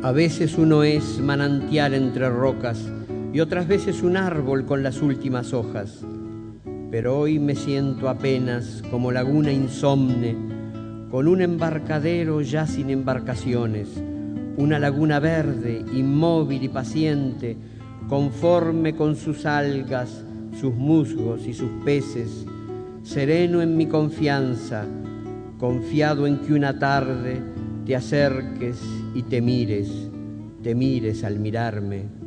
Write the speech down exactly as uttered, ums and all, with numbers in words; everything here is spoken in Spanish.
A veces uno es manantial entre rocas y otras veces un árbol con las últimas hojas. Pero hoy me siento apenas como laguna insomne, con un embarcadero ya sin embarcaciones, una laguna verde, inmóvil y paciente, conforme con sus algas, sus musgos y sus peces, sereno en mi confianza, confiado en que una tarde te acerques y te mires, te mires al mirarme.